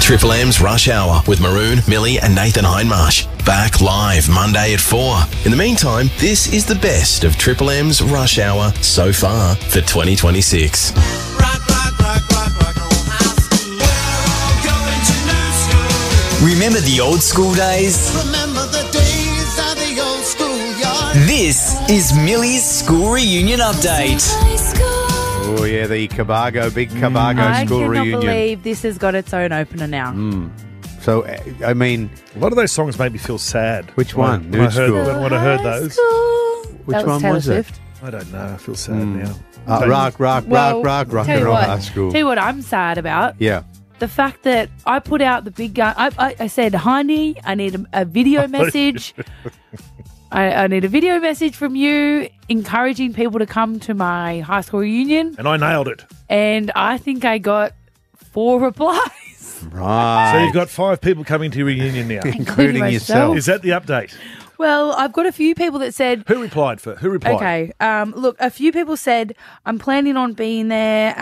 Triple M's Rush Hour with Maroon, Millie and Nathan Hindmarsh. Back live Monday at 4. In the meantime, this is the best of Triple M's Rush Hour so far for 2026. Remember the old school days? Remember the days of the old schoolyard. This is Millie's school reunion update. Oh, yeah, the Cabargo, big Cabargo school reunion. I cannot believe this has got its own opener now. So, I mean, A lot of those songs made me feel sad. which one? When I Nude School. when I heard those. Which that was one Taylor was it? Swift. I don't know. I feel sad now. Rock Tell and you roll what, high school. Tell you what I'm sad about. Yeah. The fact that I put out the big gun. I said, Hindy, I need a video message. I need a video message from you encouraging people to come to my high school reunion. And I nailed it. And I think I got 4 replies. Right. So you've got 5 people coming to your reunion now. including myself. yourself. Is that the update? Well, I've got a few people that said, Who replied? okay, look, a few people said, I'm planning on being there.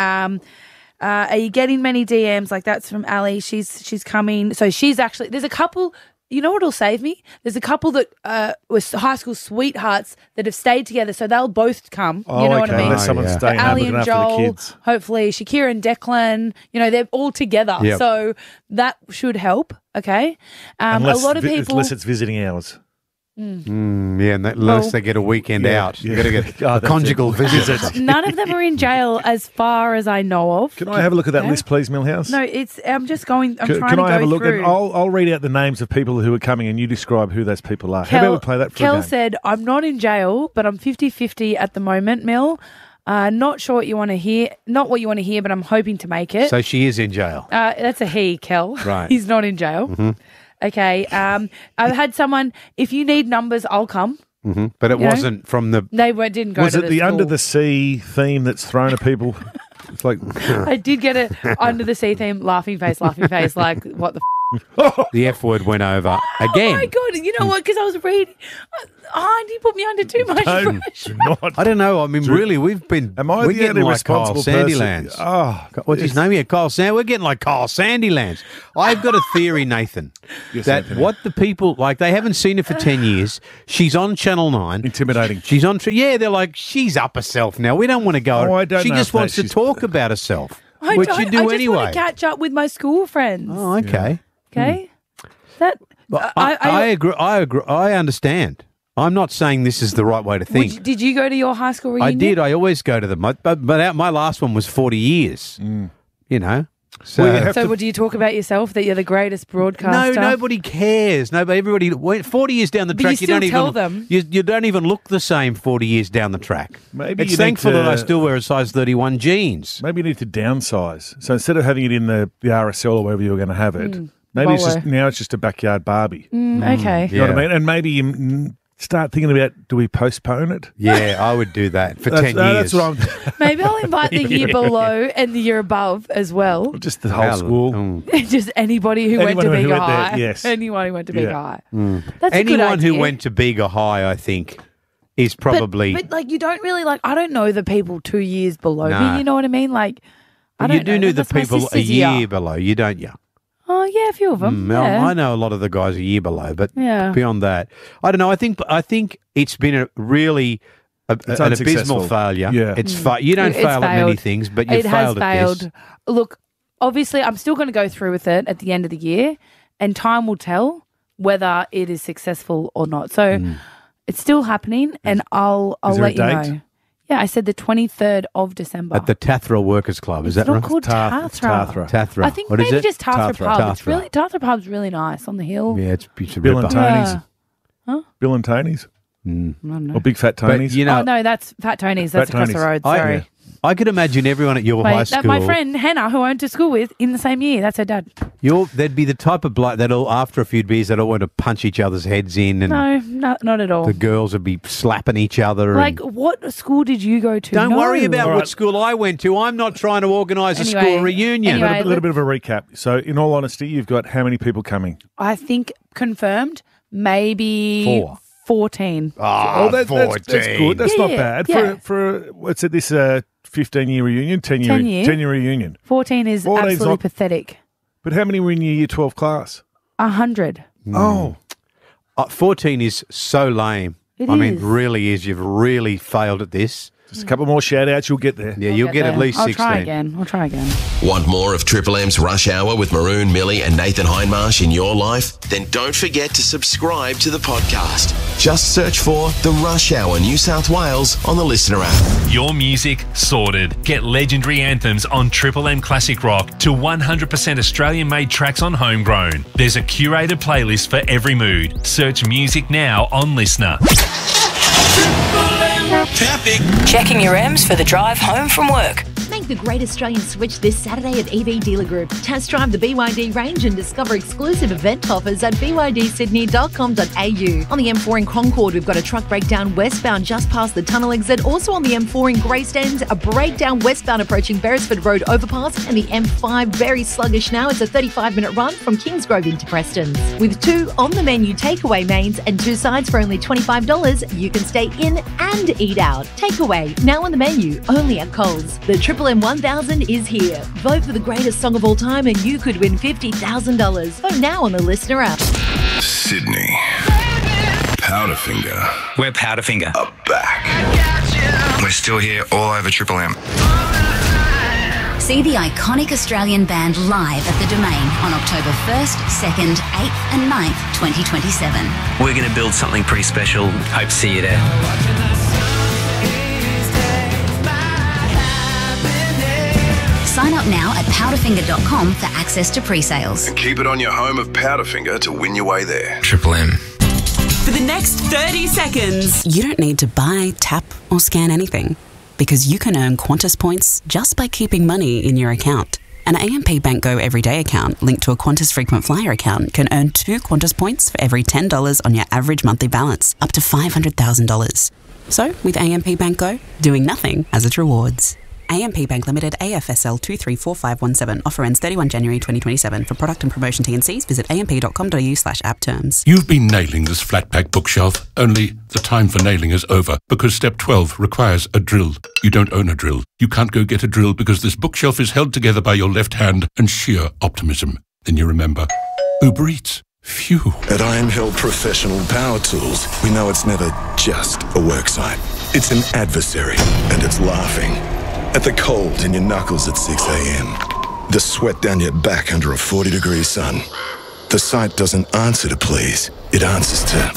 Are you getting many DMs? Like, that's from Ali. She's coming. So she's actually, there's a couple, you know what'll save me? There's a couple that were high school sweethearts that have stayed together, so they'll both come. Oh, you know okay. what I mean? Unless someone's yeah. staying home Ali looking and after the Joel, kids. hopefully Shakira and Declan, they're all together. Yep. So that should help, okay? Unless, a lot of people... unless it's visiting hours. Yeah, and unless they get a weekend out. yeah. You've got to get Oh, a that's conjugal it. visit. None of them are in jail as far as I know of. Can I have a look at that Okay. list, please, Millhouse? No, I'm just going. I'm Can trying to I go have a look? through. And I'll read out the names of people who are coming and you describe who those people are. How about we play that for Kel a game? said, I'm not in jail, but I'm 50-50 at the moment, Mill. Not sure what you want to hear. Not what you want to hear, but I'm hoping to make it. So she is in jail. That's a he, Kel. Right. He's not in jail. Okay. I've had someone, if you need numbers, I'll come. But it You know? wasn't from the... Didn't go Was to it the school. Under the Sea theme that's thrown at people? It's like, I did get a under the sea theme, laughing face, like, what the The F word went over again. Oh my God. You know what? Because I was reading. You put me under too much don't, pressure. do not. I don't know. I mean, really, we're Am I the getting only like Kyle responsible person? Sandylands. Oh, What's his name? Yeah, Kyle Sand. We're getting like Kyle Sandylands. I've got a theory, Nathan, Yes, that Anthony. what the people like, they haven't seen her for 10 years. She's on Channel 9. Intimidating. She's on. Yeah, they're like, she's up herself now. We don't want to go. Oh, I don't she know just if that wants to she's- talk about herself, I which don't. you do I just anyway. want to catch up with my school friends. Oh, okay. Okay. That Well, I agree. I agree. I understand. I'm not saying this is the right way to think. did you go to your high school reunion? I did. I always go to them. But my last one was 40 years. You know. So, Well, you have So, to- what do you talk about yourself? That you're the greatest broadcaster? no, nobody cares. Nobody. Everybody. 40 years down the But track, you still don't tell even. them. You don't even look the same 40 years down the track. Maybe It's you need thankful that I to- still wear a size 31 jeans. Maybe you need to downsize. So instead of having it in the RSL or wherever you were going to have it, maybe it's just a backyard Barbie. Okay. You know what I Yeah. mean? And maybe you start thinking about, do we postpone it? Yeah, I would do that for 10 years. That's what I'm. Maybe I'll invite the year below and the year above as well. Just the whole school. Just anybody who Anyone went to who Bega went there, High. yes. Anyone who went to Bega Yeah. High. That's a good Anyone who idea. went to Bega High, I think, is probably. But like, you don't really I don't know the people 2 years below Nah. me. You know what I mean? Like, I you don't do know the That's my people a sister's year below you, don't you? Oh yeah, a few of them. Yeah. I know a lot of the guys a year below, but Yeah. beyond that, I don't know. I think it's been a really an unsuccessful. abysmal failure. Yeah. It's you don't It's fail at many failed. things, but you It has failed at this. failed. Look, obviously, I'm still going to go through with it at the end of the year, and time will tell whether it is successful or not. So it's still happening, and I'll Is there a let you date? know. Yeah, I said the 23rd of December. At the Tathra Workers Club, is it's that not right? called Tathra. Tathra. I think What is maybe it? just Tathra Pub. It's Tathra. really Tathra Pub's really nice on the hill. Yeah, it's a Bill and ripper. Tony's. Yeah. Bill and Tony's. I don't know. Or Big Fat But Tony's. you know, Oh no, that's Fat Tony's. That's Fat across Tony's. the road. Sorry. I could imagine everyone at your high Wait, school. my friend Hannah, who I went to school with in the same year, that's her dad. There'd be the type of bloke that after a few beers, they'd all want to punch each other's heads in, and No, not at all. the girls would be slapping each other. Like, and, what school did you go to? don't No. worry about All what right. school I went to. I'm not trying to organise a Anyway, school reunion. anyway. A little bit of a recap. So, in all honesty, you've got how many people coming? I think confirmed, maybe 14. Oh, That's good. That's Yeah, not yeah, bad yeah. for what's it? This 15-year reunion, 10 year 10 year. 10-year reunion. 14 is 14's absolutely not- pathetic. But how many were in your year 12 class? 100. Oh. 14 is so lame. It I mean, is. really is. You've really failed at this. Just a couple more shout-outs, you'll get there. Yeah, you'll get at least 16. I'll try again. Want more of Triple M's Rush Hour with Maroon, Millie and Nathan Hindmarsh in your life? Then don't forget to subscribe to the podcast. Just search for The Rush Hour New South Wales on the Listener app. Your music sorted. Get legendary anthems on Triple M Classic Rock to 100% Australian-made tracks on Homegrown. There's a curated playlist for every mood. Search music now on Listener. Traffic. Checking your M's for the drive home from work. Make the Great Australian Switch this Saturday at EV Dealer Group. Test drive the BYD range and discover exclusive event offers at bydsydney.com.au. On the M4 in Concord, we've got a truck breakdown westbound just past the tunnel exit. Also on the M4 in Greystanes, a breakdown westbound approaching Beresford Road overpass. And the M5 very sluggish now. It's a 35-minute run from Kingsgrove into Prestons. With 2 on-the-menu takeaway mains and 2 sides for only $25, you can stay in and eat out. Takeaway, now on the menu, only at Coles. The Triple M 1000 is here. Vote for the greatest song of all time and you could win $50,000. Vote now on the Listener app. Sydney. Powderfinger. We're Powderfinger. Are back. We're still here all over Triple M. See the iconic Australian band live at the Domain on October 1st, 2nd, 8th and 9th, 2027. We're going to build something pretty special. Hope to see you there. Sign up now at powderfinger.com for access to pre-sales. And keep it on your home of Powderfinger to win your way there. Triple M. For the next 30 seconds. You don't need to buy, tap or scan anything because you can earn Qantas points just by keeping money in your account. An AMP Bank Go Everyday account linked to a Qantas Frequent Flyer account can earn 2 Qantas points for every $10 on your average monthly balance, up to $500,000. So, with AMP Bank Go, doing nothing has its rewards. AMP Bank Limited, AFSL 234517. Offer ends 31 January 2027. For product and promotion T&Cs, visit amp.com.au/app terms. You've been nailing this flat-pack bookshelf, only the time for nailing is over because step 12 requires a drill. You don't own a drill. You can't go get a drill because this bookshelf is held together by your left hand and sheer optimism. Then you remember, Uber Eats. Phew. At Iron Hill Professional Power Tools, we know it's never just a work site. It's an adversary, and it's laughing. At the cold in your knuckles at 6 a.m. The sweat down your back under a 40-degree sun. The site doesn't answer to please, it answers to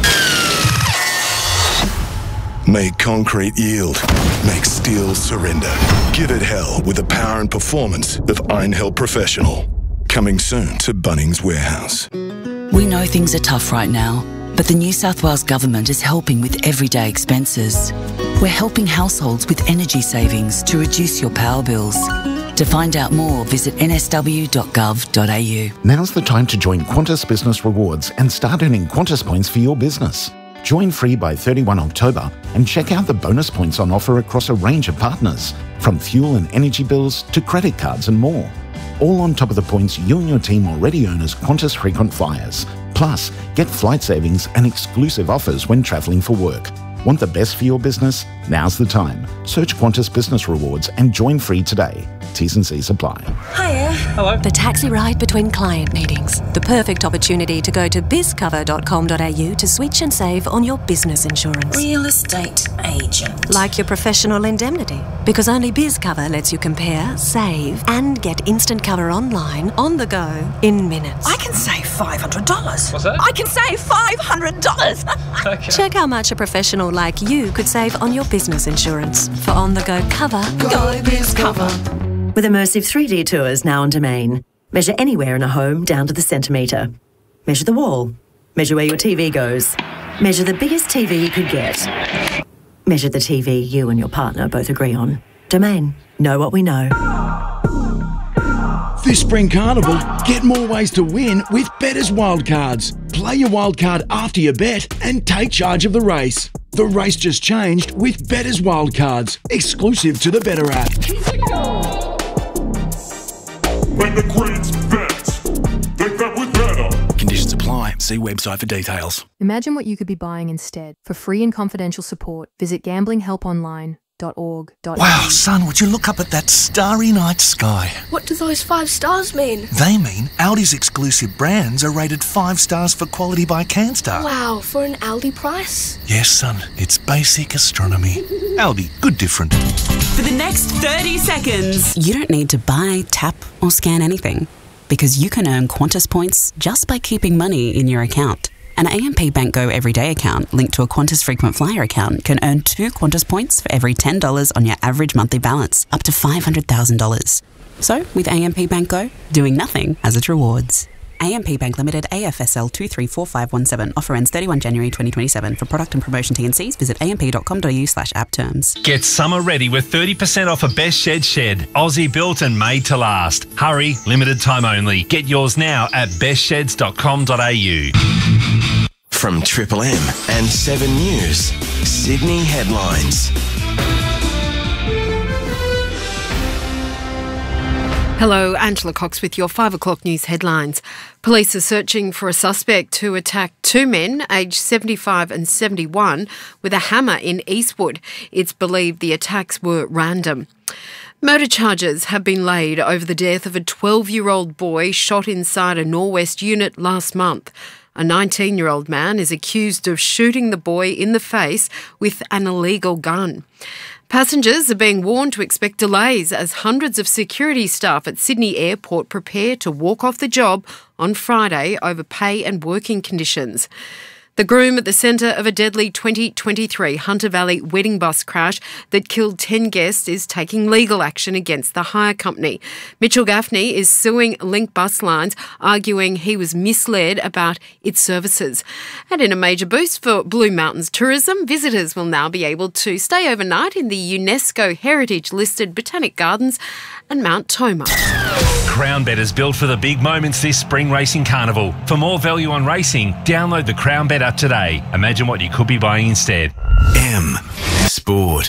make concrete yield, make steel surrender. Give it hell with the power and performance of Iron Hill Professional. Coming soon to Bunnings Warehouse. We know things are tough right now, but the New South Wales Government is helping with everyday expenses. We're helping households with energy savings to reduce your power bills. To find out more, visit nsw.gov.au. Now's the time to join Qantas Business Rewards and start earning Qantas points for your business. Join free by 31 October and check out the bonus points on offer across a range of partners, from fuel and energy bills to credit cards and more. All on top of the points you and your team already earn as Qantas frequent flyers. Plus, get flight savings and exclusive offers when travelling for work. Want the best for your business? Now's the time. Search Qantas Business Rewards and join free today. T's and C's apply. Hiya. Hello. The taxi ride between client meetings. The perfect opportunity to go to bizcover.com.au to switch and save on your business insurance. Real estate agent. Like your professional indemnity. Because only BizCover lets you compare, save, and get instant cover online, on the go, in minutes. I can save $500. What's that? I can save $500. Okay. Check how much a professional like you could save on your business insurance. For on-the-go cover, Go BizCover. With immersive 3D tours now on Domain. Measure anywhere in a home down to the centimetre. Measure the wall. Measure where your TV goes. Measure the biggest TV you could get. Measure the TV you and your partner both agree on. Domain. Know what we know. This spring carnival, get more ways to win with Better's Wildcards. Play your wildcard after your bet and take charge of the race. The race just changed with Better's Wildcards, exclusive to the Better app. When the Queen's bets, they bet with Better. Conditions apply. See website for details. Imagine what you could be buying instead. For free and confidential support, visit gamblinghelponline.com. aldi.org.au. Wow, son, would you look up at that starry night sky? What do those 5 stars mean? They mean Aldi's exclusive brands are rated 5 stars for quality by CanStar. Wow, for an Aldi price? Yes, son, it's basic astronomy. Aldi, good different. For the next 30 seconds. You don't need to buy, tap, or scan anything because you can earn Qantas points just by keeping money in your account. An AMP Bank Go Everyday account linked to a Qantas Frequent Flyer account can earn 2 Qantas points for every $10 on your average monthly balance, up to $500,000. So, with AMP Bank Go, doing nothing has its rewards. AMP Bank Limited, AFSL 234517. Offer ends 31 January 2027. For product and promotion T&Cs, visit amp.com.au/app terms. Get summer ready with 30% off a Best Shed. Aussie built and made to last. Hurry, limited time only. Get yours now at bestsheds.com.au. From Triple M and 7 News, Sydney headlines. Hello, Angela Cox with your 5 o'clock news headlines. Police are searching for a suspect who attacked 2 men, aged 75 and 71, with a hammer in Eastwood. It's believed the attacks were random. Murder charges have been laid over the death of a 12-year-old boy shot inside a Norwest unit last month. A 19-year-old man is accused of shooting the boy in the face with an illegal gun. Passengers are being warned to expect delays as hundreds of security staff at Sydney Airport prepare to walk off the job on Friday over pay and working conditions. The groom at the centre of a deadly 2023 Hunter Valley wedding bus crash that killed 10 guests is taking legal action against the hire company. Mitchell Gaffney is suing Link Bus Lines, arguing he was misled about its services. And in a major boost for Blue Mountains tourism, visitors will now be able to stay overnight in the UNESCO heritage-listed Botanic Gardens and Mount Tomah. Crown Bet is built for the big moments this spring racing carnival. For more value on racing, download the Crown Bet app today. Imagine what you could be buying instead. M Sport.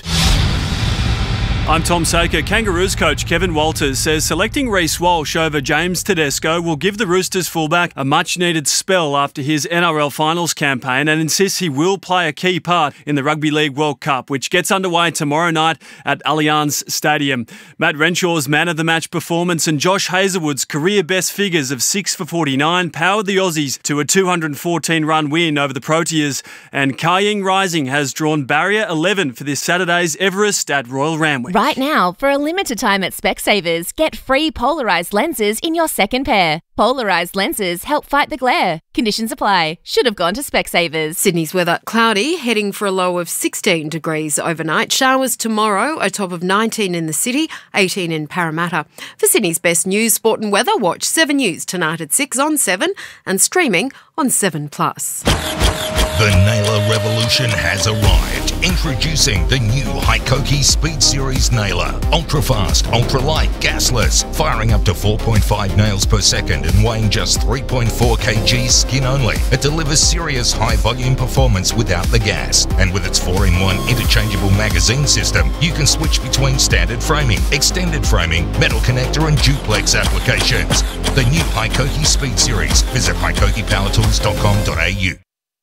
I'm Tom Saker. Kangaroos coach Kevin Walters says selecting Reece Walsh over James Tedesco will give the Roosters fullback a much-needed spell after his NRL finals campaign and insists he will play a key part in the Rugby League World Cup, which gets underway tomorrow night at Allianz Stadium. Matt Renshaw's man-of-the-match performance and Josh Hazlewood's career-best figures of 6 for 49 powered the Aussies to a 214-run win over the Proteas, and Kaying Rising has drawn barrier 11 for this Saturday's Everest at Royal Randwick. Right now, for a limited time at Specsavers, get free polarised lenses in your second pair. Polarised lenses help fight the glare. Conditions apply. Should have gone to Specsavers. Sydney's weather cloudy, heading for a low of 16 degrees overnight. Showers tomorrow, a top of 19 in the city, 18 in Parramatta. For Sydney's best news, sport and weather, watch 7 News tonight at 6 on 7 and streaming on 7+. The Nailer revolution has arrived. Introducing the new Hykoki Speed Series Nailer. Ultra-fast, ultra-light, gasless, firing up to 4.5 nails per second and weighing just 3.4 kg skin only. It delivers serious high-volume performance without the gas. And with its 4-in-1 interchangeable magazine system, you can switch between standard framing, extended framing, metal connector and duplex applications. The new Hykoki Speed Series. Visit hykokipowertools.com.au.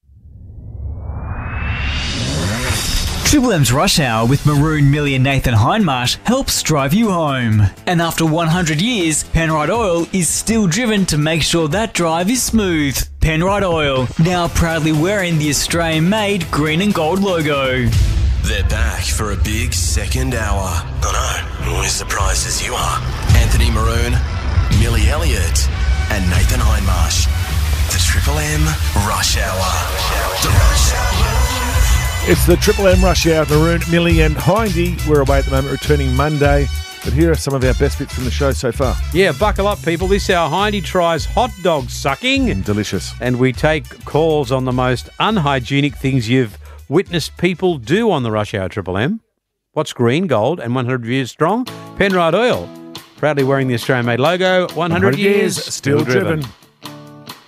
Triple M's Rush Hour with Maroon, Millie and Nathan Hindmarsh helps drive you home. And after 100 years, Penrite Oil is still driven to make sure that drive is smooth. Penrite Oil, now proudly wearing the Australian-made green and gold logo. They're back for a big second hour. I know, as surprised as you are. Anthony Maroon, Millie Elliott and Nathan Hindmarsh. The Triple M Rush Hour. The Rush Hour. It's the Triple M Rush Hour. Maroon, Millie and Hindy. We're away at the moment, returning Monday. But here are some of our best bits from the show so far. Yeah, buckle up, people. This hour, Hindy tries hot dog sucking. Delicious. And we take calls on the most unhygienic things you've witnessed people do on the Rush Hour Triple M. What's green, gold, and 100 years strong? Penrite Oil. Proudly wearing the Australian-made logo. 100 years, still driven.